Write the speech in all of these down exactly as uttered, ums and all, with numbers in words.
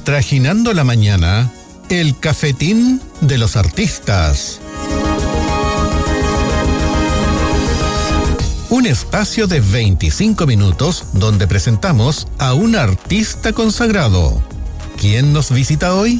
Traginando la mañana, el cafetín de los artistas. Un espacio de veinticinco minutos donde presentamos a un artista consagrado. ¿Quién nos visita hoy?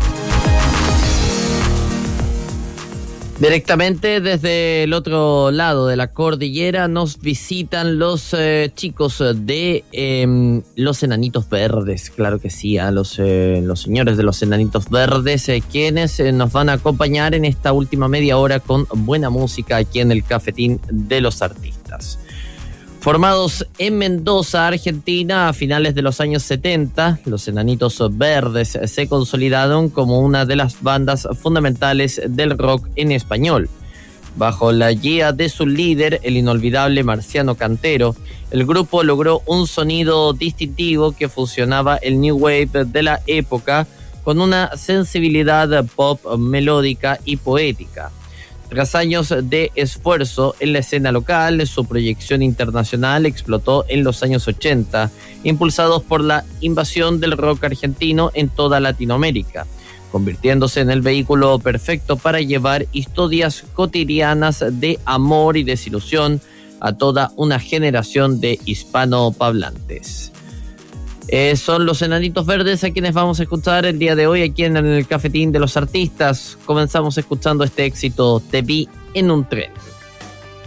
Directamente desde el otro lado de la cordillera nos visitan los eh, chicos de eh, Los Enanitos Verdes, claro que sí, a los, eh, los señores de Los Enanitos Verdes, eh, quienes eh, nos van a acompañar en esta última media hora con buena música aquí en el Cafetín de los Artistas. Formados en Mendoza, Argentina, a finales de los años setenta, los Enanitos Verdes se consolidaron como una de las bandas fundamentales del rock en español. Bajo la guía de su líder, el inolvidable Marciano Cantero, el grupo logró un sonido distintivo que fusionaba el new wave de la época con una sensibilidad pop melódica y poética. Tras años de esfuerzo en la escena local, su proyección internacional explotó en los años ochenta, impulsados por la invasión del rock argentino en toda Latinoamérica, convirtiéndose en el vehículo perfecto para llevar historias cotidianas de amor y desilusión a toda una generación de hispanohablantes. Eh, son los Enanitos Verdes a quienes vamos a escuchar el día de hoy aquí en el Cafetín de los Artistas. Comenzamos escuchando este éxito, Te vi en un tren.